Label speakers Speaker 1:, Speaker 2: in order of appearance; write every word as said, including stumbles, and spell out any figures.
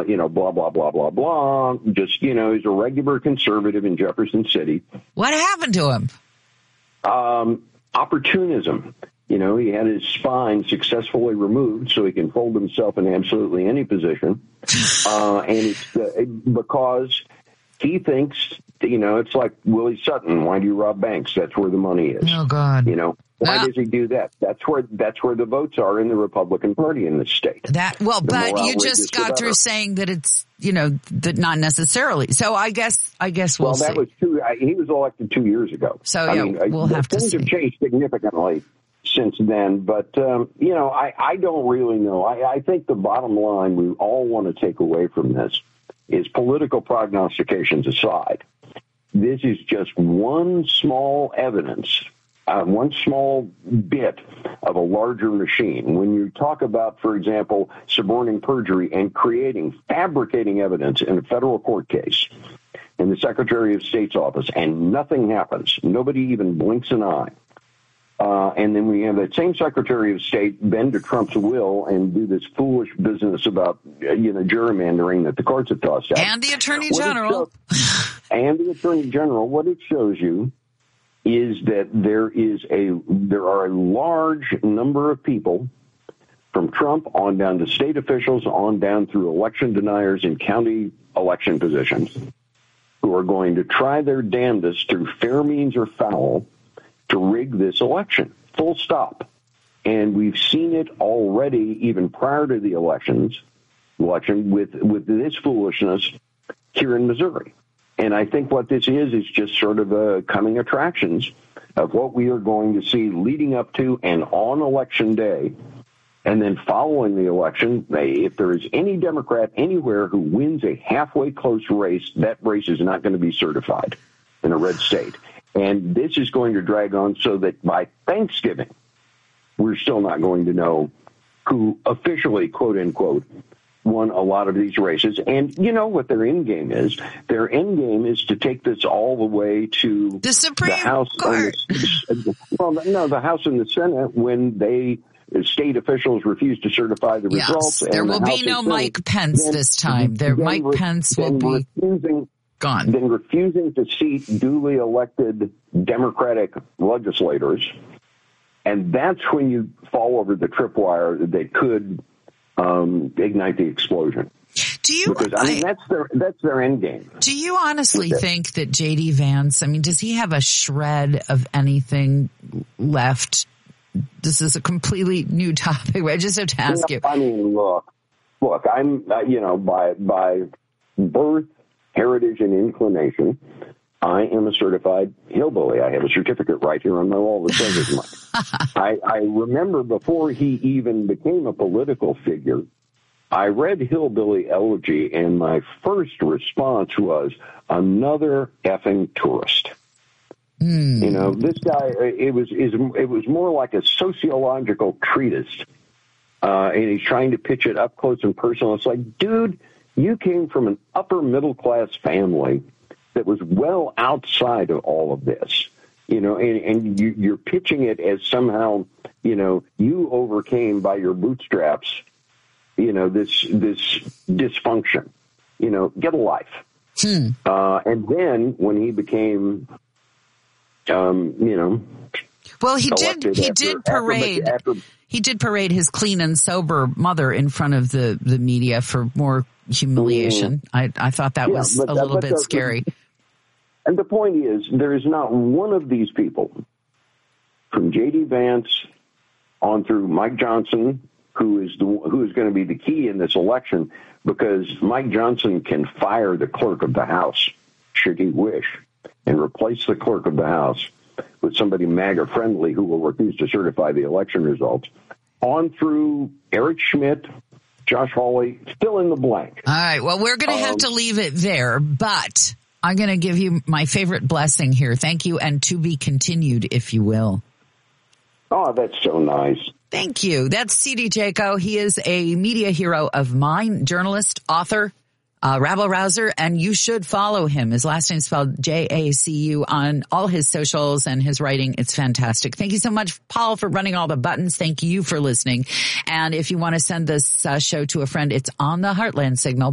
Speaker 1: uh, you know, blah, blah, blah, blah, blah. Just, you know, he's a regular conservative in Jefferson City.
Speaker 2: What happened to him?
Speaker 1: Um, opportunism. You know, he had his spine successfully removed so he can fold himself in absolutely any position. Uh, and it's uh, because he thinks, you know, it's like Willie Sutton. Why do you rob banks? That's where the money is.
Speaker 2: Oh, God.
Speaker 1: You know, why
Speaker 2: ah.
Speaker 1: does he do that? That's where that's where the votes are in the Republican Party in this state.
Speaker 2: That Well,
Speaker 1: the
Speaker 2: but you just got through saying that it's, you know, that not necessarily. So I guess, I guess we'll,
Speaker 1: well
Speaker 2: see.
Speaker 1: Well, that was two, I, he was elected two years ago.
Speaker 2: So,
Speaker 1: I
Speaker 2: yeah,
Speaker 1: mean,
Speaker 2: we'll have to see.
Speaker 1: Things have changed significantly since then, but, um, you know, I, I don't really know. I, I think the bottom line we all want to take away from this is, political prognostications aside, this is just one small evidence, uh, one small bit of a larger machine. When you talk about, for example, suborning perjury and creating, fabricating evidence in a federal court case in the Secretary of State's office, and nothing happens, nobody even blinks an eye. Uh, and then we have that same Secretary of State bend to Trump's will and do this foolish business about, you know, gerrymandering that the courts have tossed out.
Speaker 2: And the Attorney
Speaker 1: what
Speaker 2: General.
Speaker 1: Shows, and the Attorney General. What it shows you is that there is a there are a large number of people, from Trump on down to state officials, on down through election deniers in county election positions, who are going to try their damnedest through fair means or foul to rig this election, full stop. And we've seen it already, even prior to the elections, election with, with this foolishness here in Missouri. And I think what this is, is just sort of a coming attractions of what we are going to see leading up to and on election day. And then following the election, if there is any Democrat anywhere who wins a halfway close race, that race is not going to be certified in a red state. And this is going to drag on so that by Thanksgiving, we're still not going to know who officially, quote unquote, won a lot of these races. And you know what their end game is? Their end game is to take this all the way to
Speaker 2: the Supreme
Speaker 1: the House
Speaker 2: Court.
Speaker 1: And the, well, no, the House and the Senate, when they state officials refuse to certify the
Speaker 2: yes,
Speaker 1: results.
Speaker 2: There
Speaker 1: and
Speaker 2: will
Speaker 1: the
Speaker 2: be
Speaker 1: House
Speaker 2: no
Speaker 1: Senate,
Speaker 2: Mike Pence
Speaker 1: then,
Speaker 2: this time. There, Mike
Speaker 1: re-
Speaker 2: Pence will be
Speaker 1: refusing.
Speaker 2: Gone.
Speaker 1: Then refusing to seat duly elected Democratic legislators. And that's when you fall over the tripwire that could um, ignite the explosion.
Speaker 2: Do you?
Speaker 1: Because, I mean,
Speaker 2: I,
Speaker 1: that's their that's their end game.
Speaker 2: Do you honestly think that J D Vance, I mean, does he have a shred of anything left? This is a completely new topic. I just have to ask you.
Speaker 1: you. Know, I mean, look, look, I'm, uh, you know, by by birth, heritage, and inclination, I am a certified hillbilly. I have a certificate right here on my wall that says as much. I, I remember before he even became a political figure, I read Hillbilly Elegy, and my first response was, another effing tourist.
Speaker 2: Mm.
Speaker 1: You know, this guy, it was it was more like a sociological treatise, uh, and he's trying to pitch it up close and personal. It's like, dude, you came from an upper middle class family that was well outside of all of this, you know, and, and you, you're pitching it as somehow, you know, you overcame by your bootstraps, you know, this this dysfunction. You know, get a life.
Speaker 2: Hmm.
Speaker 1: Uh, and then when he became, um, you know,
Speaker 2: well, he did. He
Speaker 1: after,
Speaker 2: did parade.
Speaker 1: After, after,
Speaker 2: he did parade his clean and sober mother in front of the, the media for more humiliation. Mm. I I thought that
Speaker 1: yeah,
Speaker 2: was
Speaker 1: but,
Speaker 2: a little
Speaker 1: but
Speaker 2: bit
Speaker 1: the,
Speaker 2: scary.
Speaker 1: And the point is, there is not one of these people, from J D Vance on through Mike Johnson, who is the who is going to be the key in this election, because Mike Johnson can fire the clerk of the House, should he wish, and replace the clerk of the House with somebody MAGA friendly who will refuse to certify the election results, on through Eric Schmidt, Josh Hawley, fill in the blank.
Speaker 2: All right. Well, we're going to have um, to leave it there, but I'm going to give you my favorite blessing here. Thank you, and to be continued, if you will.
Speaker 1: Oh, that's so nice.
Speaker 2: Thank you. That's C D Jaco. He is a media hero of mine, journalist, author, uh, rabble-rouser, and you should follow him. His last name is spelled J A C U on all his socials and his writing. It's fantastic. Thank you so much, Paul, for running all the buttons. Thank you for listening. And if you want to send this uh, show to a friend, it's on the Heartland Signal.